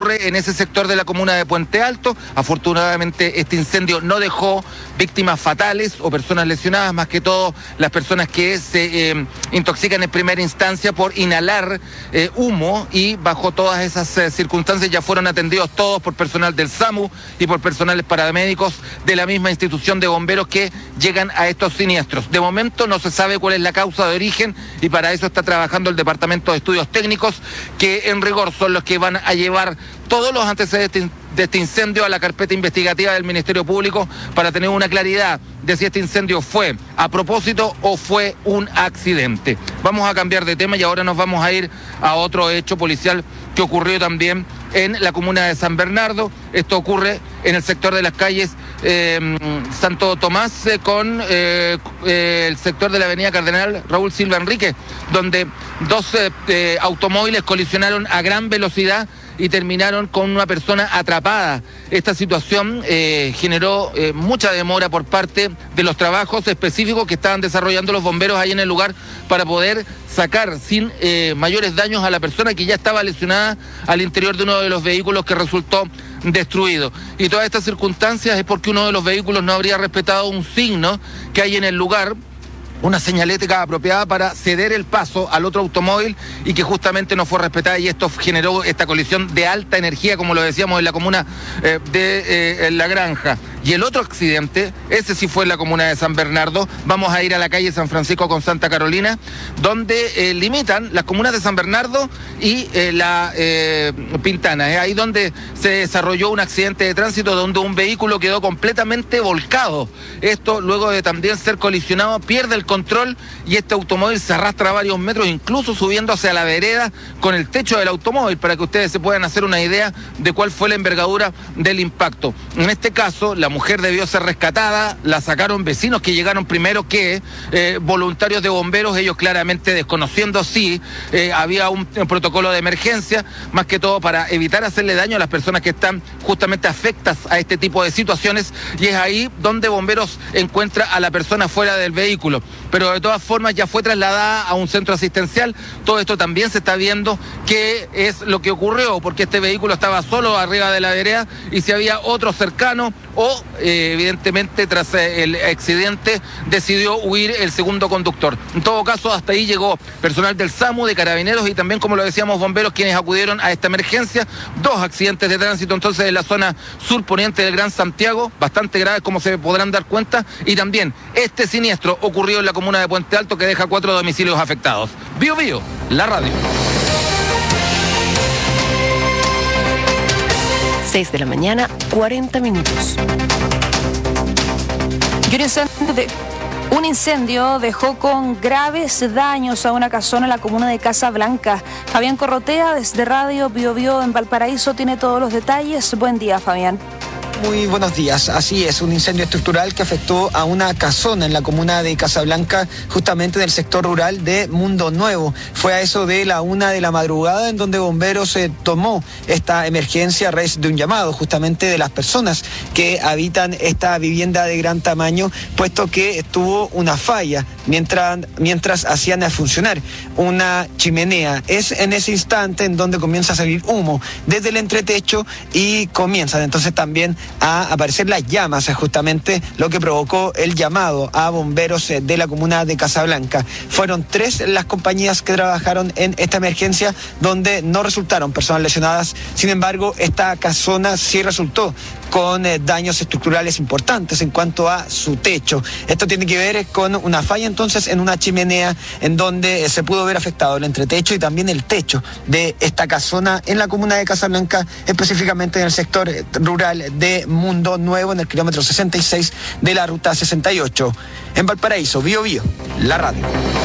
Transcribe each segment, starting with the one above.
ocurre en ese sector de la comuna de Puente Alto. Afortunadamente este incendio no dejó víctimas fatales o personas lesionadas, más que todo las personas que se intoxican en primera instancia por inhalar humo, y bajo todas esas circunstancias ya fueron atendidos todos por personal del SAMU y por personales paramédicos de la misma institución de bomberos que llegan a estos siniestros. De momento no se sabe cuál es la causa de origen, y para eso está trabajando el Departamento de Estudios Técnicos, que en rigor son los que van a llevar todos los antecedentes de este incendio a la carpeta investigativa del Ministerio Público para tener una claridad de si este incendio fue a propósito o fue un accidente. Vamos a cambiar de tema y ahora nos vamos a ir a otro hecho policial que ocurrió también en la comuna de San Bernardo. Esto ocurre en el sector de las calles Santo Tomás con el sector de la avenida Cardenal Raúl Silva Enríquez, donde dos automóviles colisionaron a gran velocidad y terminaron con una persona atrapada. Esta situación generó mucha demora por parte de los trabajos específicos que estaban desarrollando los bomberos ahí en el lugar para poder sacar sin mayores daños a la persona que ya estaba lesionada al interior de uno de los vehículos que resultó destruido. Y todas estas circunstancias es porque uno de los vehículos no habría respetado un signo que hay en el lugar, una señalética apropiada para ceder el paso al otro automóvil, y que justamente no fue respetada, y esto generó esta colisión de alta energía, como lo decíamos, en la comuna de La Granja. Y el otro accidente, ese sí fue en la comuna de San Bernardo. Vamos a ir a la calle San Francisco con Santa Carolina, donde limitan las comunas de San Bernardo y la Pintana. Es ahí donde se desarrolló un accidente de tránsito donde un vehículo quedó completamente volcado. Esto, luego de también ser colisionado, pierde el control y este automóvil se arrastra varios metros, incluso subiendo hacia la vereda con el techo del automóvil, para que ustedes se puedan hacer una idea de cuál fue la envergadura del impacto. En este caso, la mujer debió ser rescatada, la sacaron vecinos que llegaron primero que voluntarios de bomberos, ellos claramente desconociendo si había un protocolo de emergencia, más que todo para evitar hacerle daño a las personas que están justamente afectas a este tipo de situaciones, y es ahí donde bomberos encuentra a la persona fuera del vehículo. Pero de todas formas ya fue trasladada a un centro asistencial. Todo esto también se está viendo qué es lo que ocurrió, porque este vehículo estaba solo arriba de la vereda y si había otro cercano o evidentemente tras el accidente decidió huir el segundo conductor. En todo caso, hasta ahí llegó personal del SAMU, de Carabineros y también, como lo decíamos, bomberos, quienes acudieron a esta emergencia. Dos accidentes de tránsito entonces en la zona surponiente del Gran Santiago, bastante graves como se podrán dar cuenta, y también este siniestro ocurrió en la comuna de Puente Alto que deja 4 domicilios afectados. Bío Bío, la radio. 6 de la mañana, 40 minutos. Un incendio dejó con graves daños a una casona en la comuna de Casablanca. Fabián Corrotea, desde Radio Bío Bío en Valparaíso, tiene todos los detalles. Buen día, Fabián. Muy buenos días. Así es, un incendio estructural que afectó a una casona en la comuna de Casablanca, justamente en el sector rural de Mundo Nuevo. Fue a eso de la 1 de la madrugada en donde bomberos tomó esta emergencia a raíz de un llamado justamente de las personas que habitan esta vivienda de gran tamaño, puesto que tuvo una falla mientras hacían funcionar una chimenea. Es en ese instante en donde comienza a salir humo desde el entretecho y comienzan entonces también a aparecer las llamas, justamente lo que provocó el llamado a bomberos de la comuna de Casablanca. Fueron 3 las compañías que trabajaron en esta emergencia, donde no resultaron personas lesionadas. Sin embargo, esta casona sí resultó con daños estructurales importantes en cuanto a su techo. Esto tiene que ver con una falla entonces en una chimenea en donde se pudo ver afectado el entretecho y también el techo de esta casona en la comuna de Casablanca, específicamente en el sector rural de Mundo Nuevo, en el kilómetro 66 de la ruta 68. En Valparaíso, Bío Bío, la radio.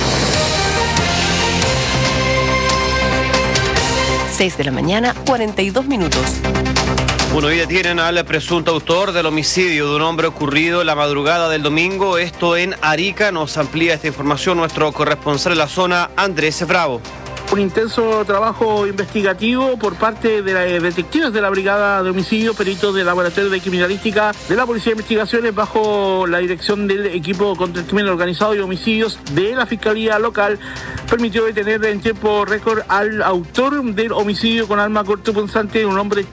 6 de la mañana, 42 minutos. Bueno, hoy detienen al presunto autor del homicidio de un hombre ocurrido la madrugada del domingo, esto en Arica. Nos amplía esta información nuestro corresponsal en la zona, Andrés Bravo. Un intenso trabajo investigativo por parte de detectives de la Brigada de Homicidios, peritos del Laboratorio de Criminalística de la Policía de Investigaciones, bajo la dirección del equipo contra el crimen organizado y homicidios de la Fiscalía Local, permitió detener en tiempo récord al autor del homicidio con arma cortopunzante, un hombre